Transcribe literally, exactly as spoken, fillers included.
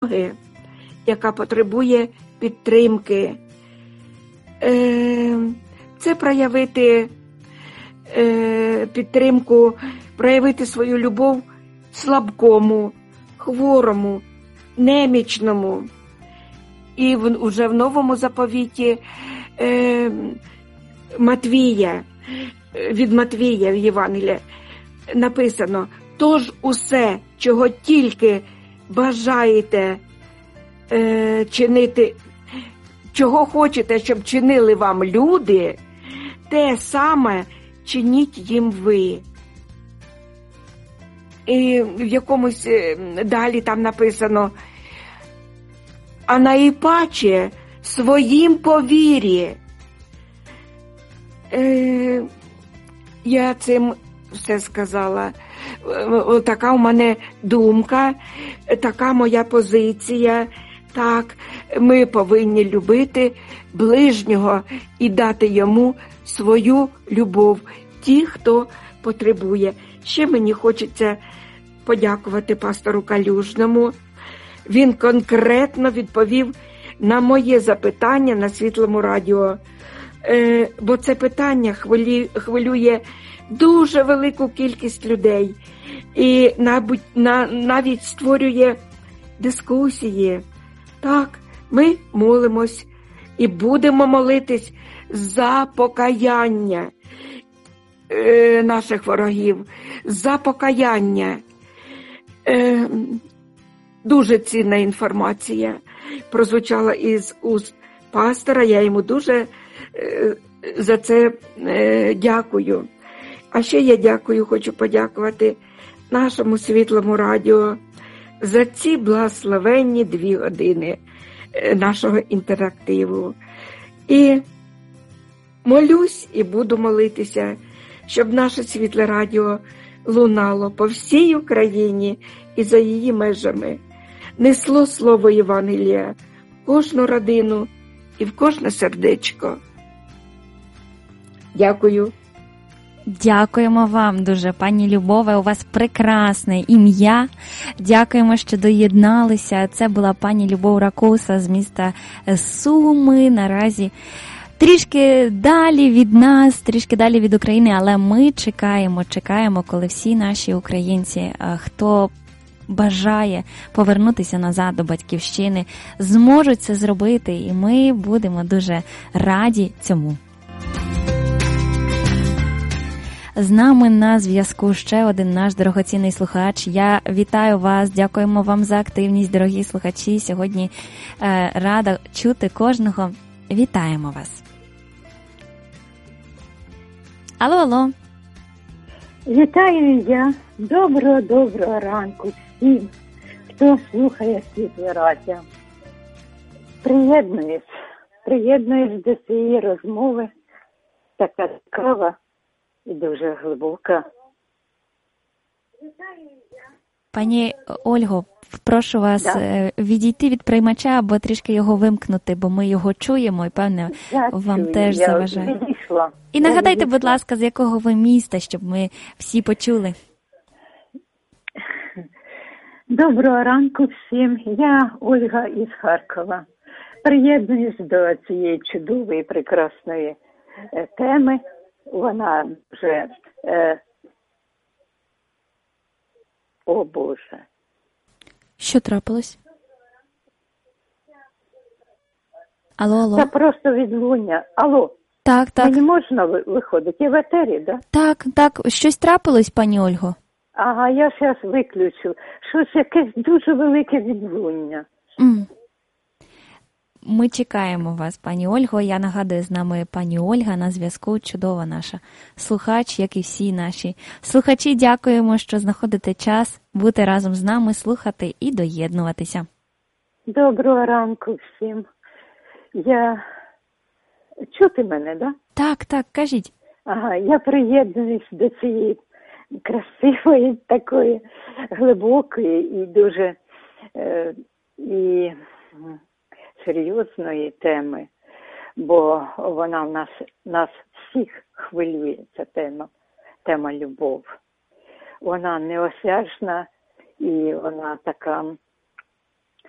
яка потребує підтримки. Це проявити підтримку, проявити свою любов слабкому, хворому, немічному. І вже в Новому заповіті Матвія, від Матвія в Євангелії написано: «Тож усе, чого тільки бажаєте е, чинити, чого хочете, щоб чинили вам люди, те саме чиніть їм ви». І в якомусь далі там написано: «А найпаче своїм по вірі». Е, я цим все сказала. Така у мене думка, така моя позиція. Так, ми повинні любити ближнього і дати йому свою любов, ті, хто потребує. Ще мені хочеться подякувати пастору Калюжному. Він конкретно відповів на моє запитання на Світлому радіо, е, бо це питання хвилює, хвилює дуже велику кількість людей і навіть створює дискусії. Так, ми молимось і будемо молитись за покаяння е, наших ворогів, за покаяння. Е, дуже цінна інформація прозвучала із уст пастора, я йому дуже е, за це е, дякую. А ще я дякую, хочу подякувати нашому Світлому радіо за ці благословенні дві години нашого інтерактиву. І молюсь і буду молитися, щоб наше Світле радіо лунало по всій Україні і за її межами, несло слово Євангелія в кожну родину і в кожне сердечко. Дякую. Дякуємо вам дуже, пані Любове, у вас прекрасне ім'я. Дякуємо, що доєдналися. Це була пані Любов Ракуса з міста Суми. Наразі трішки далі від нас, трішки далі від України, але ми чекаємо, чекаємо, коли всі наші українці, хто бажає повернутися назад до батьківщини, зможуть це зробити, і ми будемо дуже раді цьому. З нами на зв'язку ще один наш дорогоцінний слухач. Я вітаю вас, дякуємо вам за активність, дорогі слухачі. Сьогодні е, рада чути кожного. Вітаємо вас. Алло, алло. Вітаю я. Доброго, доброго ранку всім, хто слухає Світле радіо. Приєднуюсь, приєднуюсь до цієї розмови. Така цікава і дуже глибока. Пані Ольго, прошу вас да. відійти від приймача або трішки його вимкнути, бо ми його чуємо і, певне, я вам чую, теж я заважає. Відійшла. І я нагадайте, відійшла. будь ласка, з якого ви міста, щоб ми всі почули. Доброго ранку всім. Я Ольга із Харкова. Приєднуюсь до цієї чудової, прекрасної е, теми. Вона вже... Е... О, Боже. Що трапилось? Алло, алло. Це просто відлуння. Алло. Так, так. Мені можна виходити? Я в етері, да? Так, так. Щось трапилось, пані Ольго? Ага, я зараз виключу. Щось якесь дуже велике відлуння. Mm. Ми чекаємо вас, пані Ольго. Я нагадую, з нами пані Ольга на зв'язку. Чудова наша слухач, як і всі наші слухачі. Дякуємо, що знаходите час бути разом з нами, слухати і доєднуватися. Доброго ранку всім. Я... Чути мене, да? Так, так, кажіть. Ага, я приєднуюсь до цієї красивої, такої глибокої і дуже е, і серйозної теми, бо вона в нас, нас всіх хвилює, ця тема, тема любов. Вона неосяжна і вона така